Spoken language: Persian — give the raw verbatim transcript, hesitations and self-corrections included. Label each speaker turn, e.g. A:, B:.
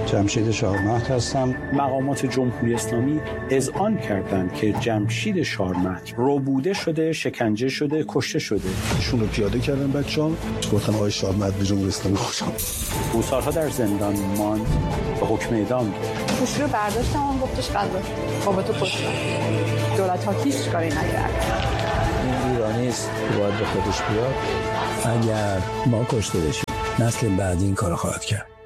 A: جمشید شارمهد هستم.
B: مقامات جمهوری اسلامی اذعان کردند که جمشید شارمهد ربوده شده، شکنجه شده، کشته شده.
C: ایشون رو پیاده کردن بچه‌ها، گفتن آقای شارمهد به جمهوری اسلامی خوش آمد.
B: او سالها در زندان ماند و حکم اعدام گرفت.
D: گوشی رو برداشتم اون گفتش قضا بابا تو کشت. دولت ها هیچ کاری نکرد.
E: این ایرانی است که باید به خودش بیاد.
F: اگر ما کشته بشیم نسل بعدی این کارو خواهد کرد.